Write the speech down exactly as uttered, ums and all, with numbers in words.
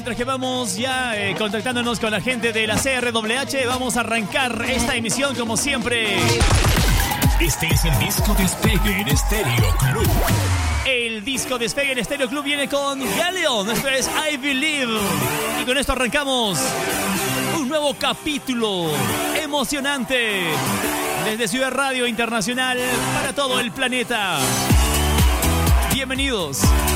mientras que vamos ya eh, contactándonos con la gente de la C R W H, vamos a arrancar esta emisión como siempre. Este es el disco despegue en Estéreo Club. El disco despegue en Estéreo Club viene con Galleon. Esto es I Believe. Y con esto arrancamos un nuevo capítulo emocionante desde Ciudad Radio Internacional para todo el planeta. Bienvenidos.